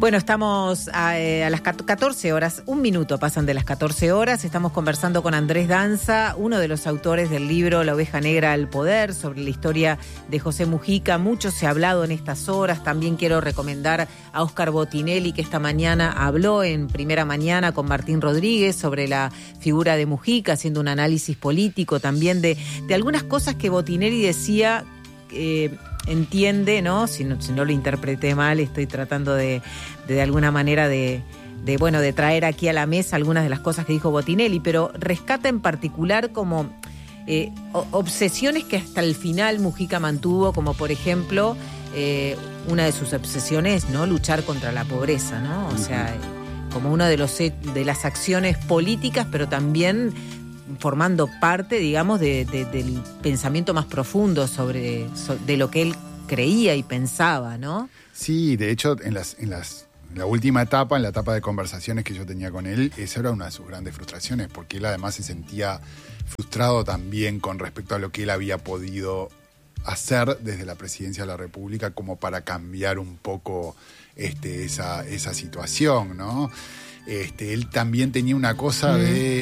Bueno, estamos a las 14 horas, un minuto pasan de las 14 horas, estamos conversando con Andrés Danza, uno de los autores del libro La oveja negra al poder, sobre la historia de José Mujica. Mucho se ha hablado en estas horas. También quiero recomendar a Óscar Botinelli, que esta mañana habló en Primera Mañana con Martín Rodríguez sobre la figura de Mujica, haciendo un análisis político también de algunas cosas que Botinelli decía. Entiende, ¿no? Si no lo interpreté mal, estoy tratando de alguna manera de traer aquí a la mesa algunas de las cosas que dijo Botinelli, pero rescata en particular como obsesiones que hasta el final Mujica mantuvo, como por ejemplo una de sus obsesiones, ¿no? Luchar contra la pobreza, ¿no? O sea, como una de las acciones políticas, pero también formando parte, digamos, del pensamiento más profundo de lo que él creía y pensaba, ¿no? Sí, de hecho, en la última etapa, en la etapa de conversaciones que yo tenía con él, esa era una de sus grandes frustraciones, porque él además se sentía frustrado también con respecto a lo que él había podido hacer desde la presidencia de la República como para cambiar un poco esa situación, ¿no? Él también tenía una cosa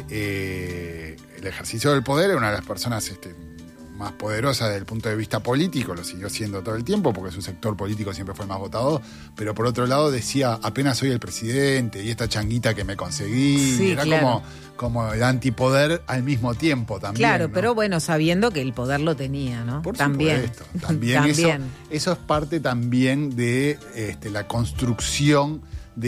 de el ejercicio del poder, era una de las personas más poderosas desde el punto de vista político, lo siguió siendo todo el tiempo porque su sector político siempre fue el más votado, pero por otro lado decía, apenas soy el presidente y esta changuita que me conseguí, sí, era claro. como el antipoder al mismo tiempo también. Claro, ¿no? pero bueno, sabiendo que el poder lo tenía, ¿no? Por también. supuesto. También. Eso es parte también de la construcción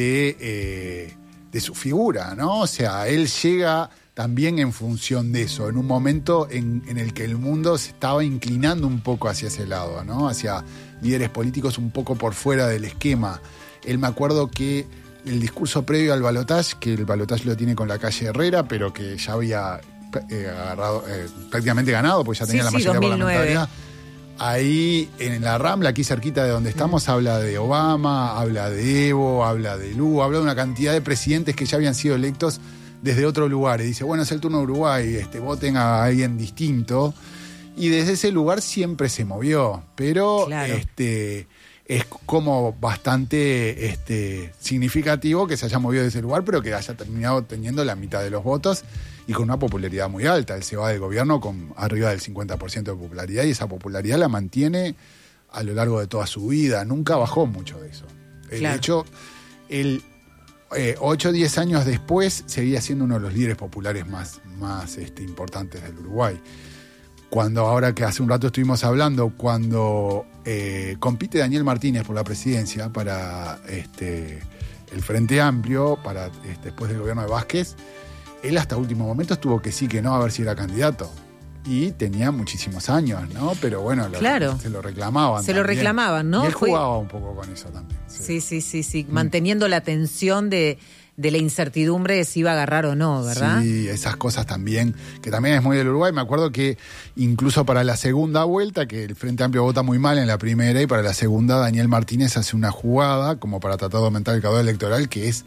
de su figura, ¿no? O sea, él llega también en función de eso, en un momento en el que el mundo se estaba inclinando un poco hacia ese lado, ¿no? Hacia líderes políticos un poco por fuera del esquema. Él, me acuerdo que el discurso previo al balotaje, que el balotaje lo tiene con la calle Herrera, pero que ya había prácticamente ganado, porque ya tenía la mayoría 2009. parlamentaria. Ahí en la Rambla, aquí cerquita de donde estamos, habla de Obama, habla de Evo, habla de Lugo, habla de una cantidad de presidentes que ya habían sido electos desde otro lugar. Y dice, bueno, es el turno de Uruguay, voten a alguien distinto. Y desde ese lugar siempre se movió, pero claro. Es como bastante significativo que se haya movido de ese lugar, pero que haya terminado teniendo la mitad de los votos y con una popularidad muy alta. Él se va del gobierno con arriba del 50% de popularidad y esa popularidad la mantiene a lo largo de toda su vida. Nunca bajó mucho de eso. Claro. De hecho, él 8 o 10 años después seguía siendo uno de los líderes populares más importantes del Uruguay. Ahora que hace un rato estuvimos hablando, cuando compite Daniel Martínez por la presidencia para el Frente Amplio, para después del gobierno de Vázquez, él hasta último momento estuvo que sí, que no, a ver si era candidato. Y tenía muchísimos años, ¿no? Pero bueno, claro. Se lo reclamaban. Se lo reclamaban, ¿no? Y él jugaba un poco con eso también. Sí. Manteniendo la tensión de la incertidumbre de si iba a agarrar o no, ¿verdad? Sí, esas cosas también, que también es muy del Uruguay. Me acuerdo que incluso para la segunda vuelta, que el Frente Amplio vota muy mal en la primera, y para la segunda Daniel Martínez hace una jugada como para tratar de aumentar el caudal electoral, que es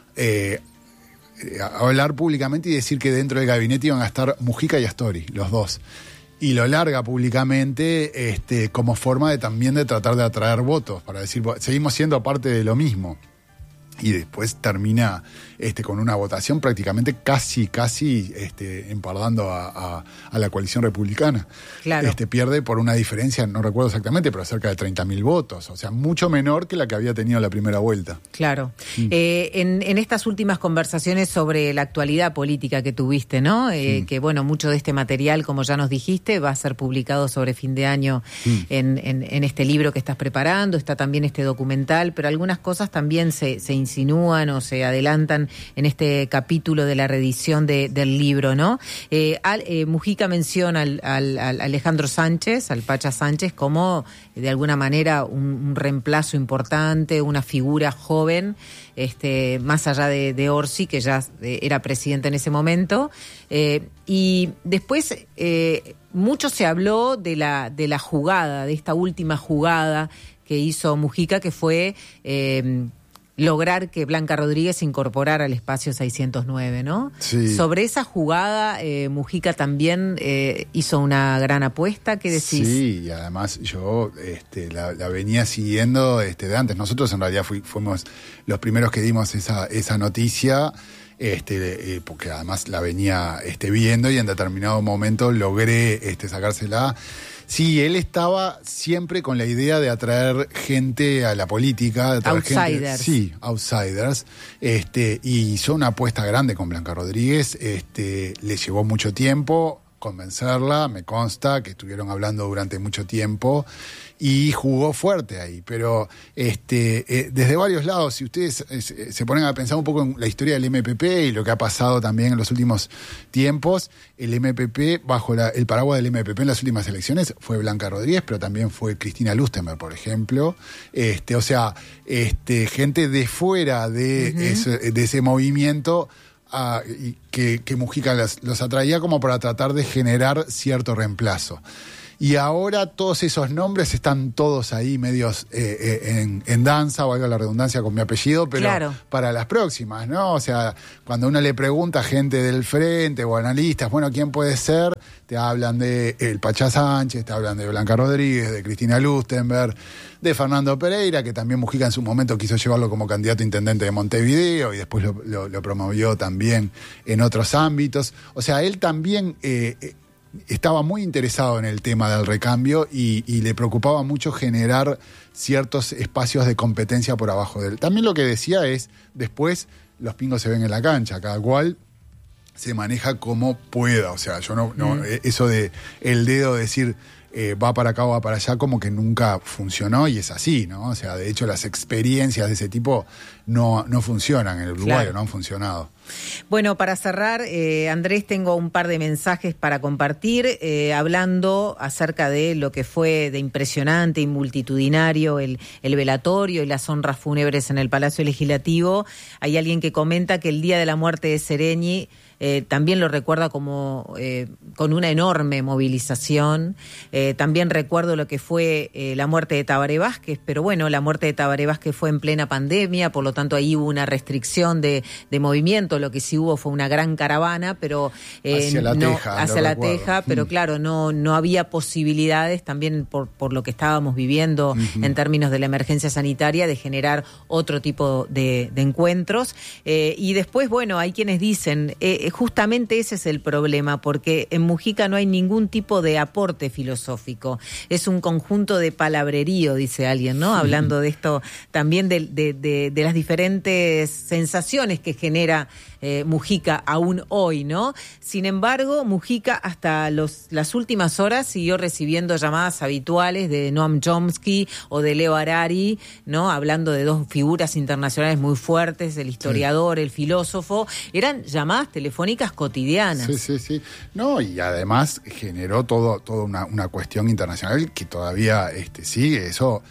hablar públicamente y decir que dentro del gabinete iban a estar Mujica y Astori, los dos. Y lo larga públicamente como forma también de tratar de atraer votos, para decir, seguimos siendo parte de lo mismo. Y después termina con una votación prácticamente casi empardando a la coalición republicana. Claro. Pierde por una diferencia, no recuerdo exactamente, pero cerca de 30.000 votos. O sea, mucho menor que la que había tenido en la primera vuelta. Claro. En estas últimas conversaciones sobre la actualidad política que tuviste, ¿no? Que bueno, mucho de este material, como ya nos dijiste, va a ser publicado sobre fin de año en este libro que estás preparando. Está también este documental, pero algunas cosas también se insinúan o se adelantan en este capítulo de la reedición del libro, ¿no? Mujica menciona al Alejandro Sánchez, al Pacha Sánchez, como de alguna manera un reemplazo importante, una figura joven, más allá de Orsi, que ya era presidente en ese momento. Y después mucho se habló de la jugada, de esta última jugada que hizo Mujica, que fue lograr que Blanca Rodríguez se incorporara al espacio 609, ¿no? Sí. Sobre esa jugada, Mujica también hizo una gran apuesta. ¿Qué decís? Sí, y además yo la venía siguiendo de antes. Nosotros en realidad fuimos los primeros que dimos esa noticia, porque además la venía viendo y en determinado momento logré sacársela. Sí, él estaba siempre con la idea de atraer gente a la política. De atraer Outsiders. Gente, sí, outsiders. Y hizo una apuesta grande con Blanca Rodríguez. Le llevó mucho tiempo convencerla, me consta que estuvieron hablando durante mucho tiempo y jugó fuerte ahí, pero desde varios lados, si ustedes se ponen a pensar un poco en la historia del MPP y lo que ha pasado también en los últimos tiempos, el MPP, bajo el paraguas del MPP en las últimas elecciones fue Blanca Rodríguez, pero también fue Cristina Lustenberg, por ejemplo, gente de fuera de ese movimiento, y que Mujica los atraía como para tratar de generar cierto reemplazo. Y ahora todos esos nombres están todos ahí medios en danza, valga la redundancia con mi apellido, pero claro, para las próximas, ¿no? O sea, cuando uno le pregunta a gente del frente o analistas, bueno, ¿quién puede ser? Te hablan de el Pachá Sánchez, te hablan de Blanca Rodríguez, de Cristina Lustenberg, de Fernando Pereira, que también Mujica en su momento quiso llevarlo como candidato a intendente de Montevideo y después lo promovió también en otros ámbitos. O sea, él también estaba muy interesado en el tema del recambio y le preocupaba mucho generar ciertos espacios de competencia por abajo de él. También lo que decía es, después los pingos se ven en la cancha, cada cual se maneja como pueda. O sea, yo no eso de el dedo decir va para acá o va para allá, como que nunca funcionó y es así, ¿no? O sea, de hecho las experiencias de ese tipo no funcionan en el Uruguay, claro, no han funcionado. Bueno, para cerrar, Andrés, tengo un par de mensajes para compartir, hablando acerca de lo que fue de impresionante y multitudinario el velatorio y las honras fúnebres en el Palacio Legislativo. Hay alguien que comenta que el día de la muerte de Sereñi también lo recuerda como con una enorme movilización. También recuerdo lo que fue la muerte de Tabaré Vázquez, pero bueno, la muerte de Tabaré Vázquez fue en plena pandemia, por lo tanto ahí hubo una restricción de movimiento. Lo que sí hubo fue una gran caravana, pero hacia la Teja, pero claro, no había posibilidades también por lo que estábamos viviendo en términos de la emergencia sanitaria de generar otro tipo de encuentros. Y después, bueno, hay quienes dicen justamente ese es el problema, porque en Mujica no hay ningún tipo de aporte filosófico. Es un conjunto de palabrerío, dice alguien, ¿no? Hablando de esto también de las diferentes sensaciones que genera Mujica aún hoy, ¿no? Sin embargo, Mujica hasta las últimas horas siguió recibiendo llamadas habituales de Noam Chomsky o de Leo Harari, ¿no? Hablando de dos figuras internacionales muy fuertes, el historiador, el filósofo. Eran llamadas telefónicas cotidianas. Sí. No, y además generó toda una cuestión internacional que todavía sigue, eso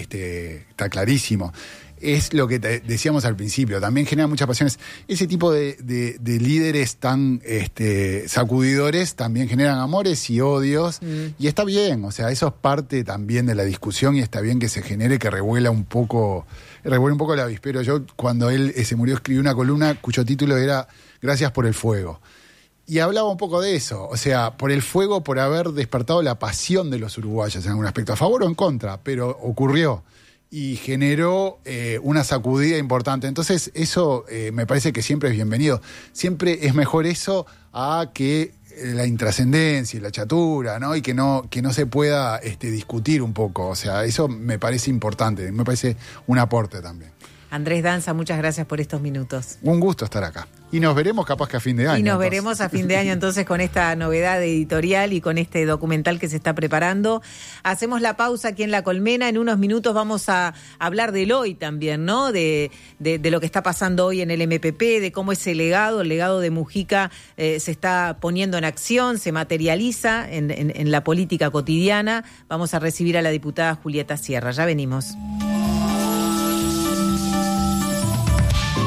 está clarísimo. Es lo que decíamos al principio, también genera muchas pasiones. Ese tipo de líderes tan sacudidores también generan amores y odios, y está bien, o sea, eso es parte también de la discusión y está bien que se genere, que revuela un poco el avispero. Yo, cuando él se murió, escribí una columna cuyo título era Gracias por el fuego. Y hablaba un poco de eso, o sea, por el fuego, por haber despertado la pasión de los uruguayos en algún aspecto, a favor o en contra, pero ocurrió. Y generó una sacudida importante. Entonces eso me parece que siempre es bienvenido. Siempre es mejor eso a que la intrascendencia y la chatura, ¿no? Y que no se pueda discutir un poco. O sea, eso me parece importante, me parece un aporte también. Andrés Danza, muchas gracias por estos minutos. Un gusto estar acá. Y nos veremos capaz que a fin de año. Y nos veremos a fin de año entonces con esta novedad editorial y con este documental que se está preparando. Hacemos la pausa aquí en La Colmena. En unos minutos vamos a hablar del hoy también, ¿no? De lo que está pasando hoy en el MPP, de cómo ese legado, el legado de Mujica, se está poniendo en acción, se materializa en la política cotidiana. Vamos a recibir a la diputada Julieta Sierra. Ya venimos.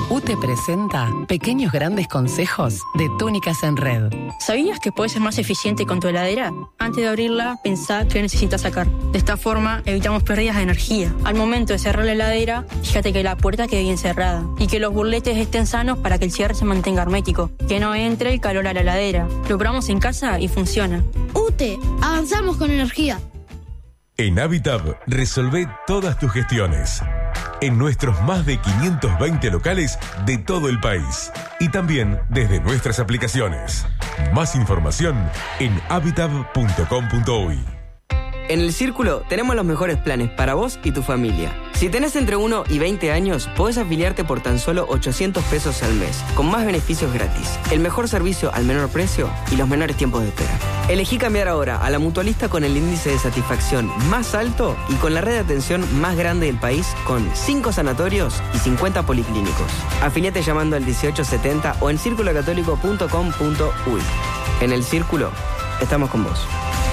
UTE presenta Pequeños Grandes Consejos de Túnicas en Red. ¿Sabías que puedes ser más eficiente con tu heladera? Antes de abrirla, pensá qué necesitas sacar. De esta forma, evitamos pérdidas de energía. Al momento de cerrar la heladera, fíjate que la puerta quede bien cerrada y que los burletes estén sanos para que el cierre se mantenga hermético. Que no entre el calor a la heladera. Lo probamos en casa y funciona. UTE, avanzamos con energía. En Habitab, resolvé todas tus gestiones. En nuestros más de 520 locales de todo el país. Y también desde nuestras aplicaciones. Más información en habitab.com.uy. En El Círculo tenemos los mejores planes para vos y tu familia. Si tenés entre 1 y 20 años, podés afiliarte por tan solo 800 pesos al mes, con más beneficios gratis, el mejor servicio al menor precio y los menores tiempos de espera. Elegí cambiar ahora a la mutualista con el índice de satisfacción más alto y con la red de atención más grande del país, con 5 sanatorios y 50 policlínicos. Afiliate llamando al 1870 o en circulocatólico.com.uy. En El Círculo, estamos con vos.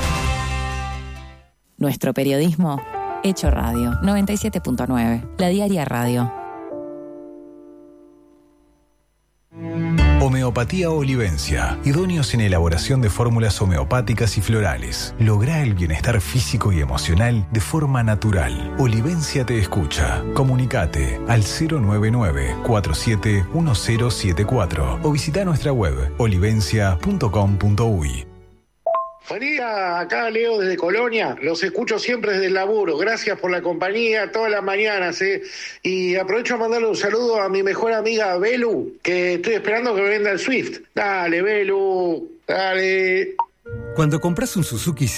Nuestro periodismo hecho radio. 97.9. La Diaria Radio. Homeopatía Olivencia. Idóneos en elaboración de fórmulas homeopáticas y florales. Lográ el bienestar físico y emocional de forma natural. Olivencia te escucha. Comunicate al 099-471074 o visita nuestra web olivencia.com.uy. Buen día, acá Leo desde Colonia, los escucho siempre desde el laburo, gracias por la compañía todas las mañanas, y aprovecho a mandarle un saludo a mi mejor amiga Belu, que estoy esperando que me venda el Swift. Dale, Belu, dale. Cuando compras un Suzuki